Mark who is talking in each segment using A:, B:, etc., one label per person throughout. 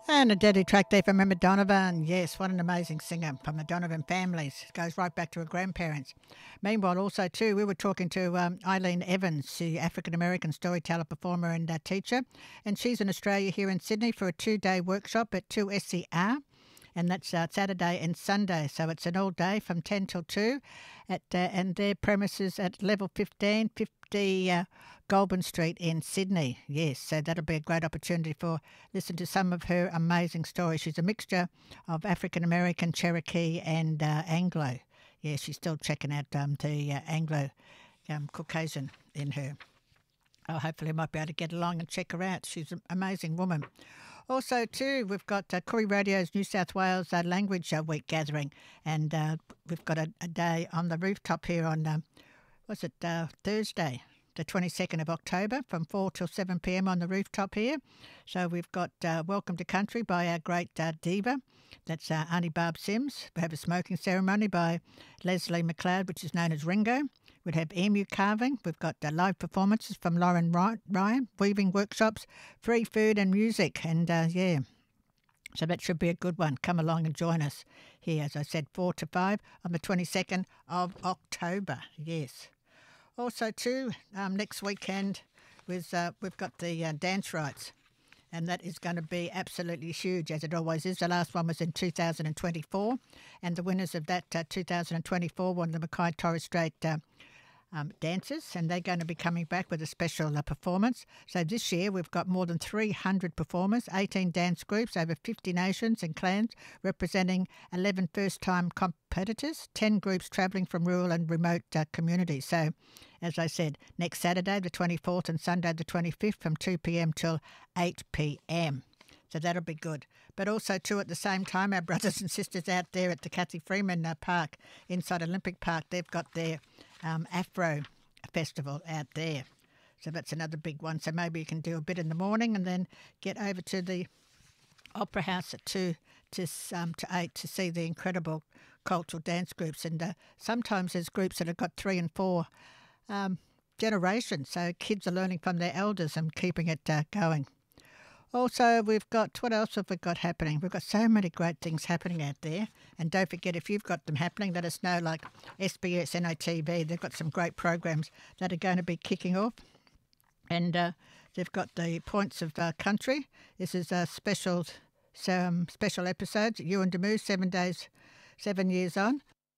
A: And a deadly track there from Emma Donovan. Yes, what an amazing singer from the Donovan families. It goes right back to her grandparents. Meanwhile, also, too, we were talking to Eileen Evans, the African American storyteller, performer, and teacher. And she's in Australia here in Sydney for a 2-day workshop at 2SCR. And that's Saturday and Sunday. So it's an all day from 10 till 2 and their premises at level 15, 50 Goulburn Street in Sydney. Yes, so that'll be a great opportunity for listen to some of her amazing stories. She's a mixture of African American, Cherokee, and Anglo. Yeah, she's still checking out the Anglo Caucasian in her. Oh, hopefully I might be able to get along and check her out. She's an amazing woman. Also, too, we've got Koori Radio's New South Wales Language Week gathering, and we've got a day on the rooftop here on, Thursday, the 22nd of October from 4 till 7 p.m. on the rooftop here. So we've got Welcome to Country by our great diva. That's Auntie Barb Sims. We have a smoking ceremony by Leslie McLeod, which is known as Ringo. We'd have emu carving. We've got live performances from Lauren Ryan, weaving workshops, free food and music. And yeah, so that should be a good one. Come along and join us here, as I said, 4 to 5 on the 22nd of October. Yes. Also, too, next weekend we've got the dance rights. And that is going to be absolutely huge, as it always is. The last one was in 2024, and the winners of that 2024 won the Mackay Torres Strait dancers, and they're going to be coming back with a special performance. So this year we've got more than 300 performers, 18 dance groups, over 50 nations and clans, representing 11 first-time competitors, 10 groups travelling from rural and remote communities. So, as I said, next Saturday the 24th and Sunday the 25th from 2 p.m. till 8 p.m. So that'll be good. But also, too, at the same time, our brothers and sisters out there at the Cathy Freeman Park, inside Olympic Park, they've got their Afro Festival out there. So that's another big one. So maybe you can do a bit in the morning and then get over to the Opera House at 2 to 8 to see the incredible cultural dance groups. And sometimes there's groups that have got 3 and 4 generations. So kids are learning from their elders and keeping it going. Also, we've got, what else have we got happening? We've got so many great things happening out there. And don't forget, if you've got them happening, let us know, like SBS, NITV. They've got some great programs that are going to be kicking off. And they've got the Points of Country. This is a special episodes. Ewan Damu, 7 days, 7 years on.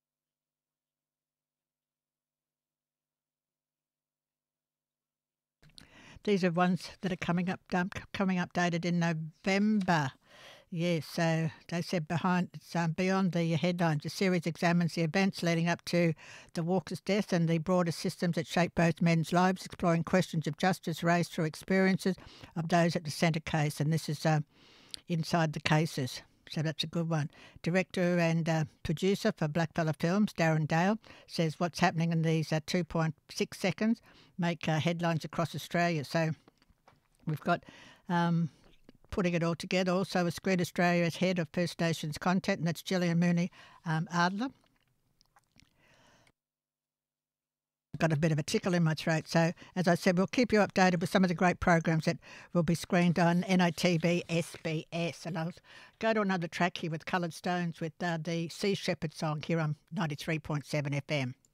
A: These are ones that are coming updated in November. Yes, so they said it's beyond the headlines. The series examines the events leading up to the Walker's death and the broader systems that shape both men's lives, exploring questions of justice raised through experiences of those at the centre case. And this is inside the cases. So that's a good one. Director and producer for Blackfella Films, Darren Dale, says what's happening in these 2.6 seconds make headlines across Australia. So we've got putting it all together. Also, a Screen Australia's head of First Nations content, and that's Gillian Mooney Adler. Got a bit of a tickle in my throat. So, as I said, we'll keep you updated with some of the great programs that will be screened on NITV SBS. And I'll go to another track here with Coloured Stones with the Sea Shepherd song here on 93.7 FM.